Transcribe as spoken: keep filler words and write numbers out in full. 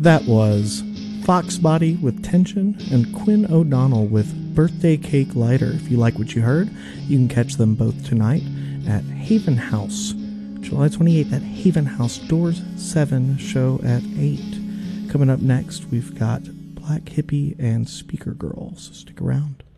That was Foxbody with Tension and Quinn O'Donnell with Birthday Cake Lighter. If you like what you heard, you can catch them both tonight at Haven House, July twenty-eighth at Haven House, doors seven, show at eight. Coming up next, we've got Black Hippie and Speaker Girl, so stick around.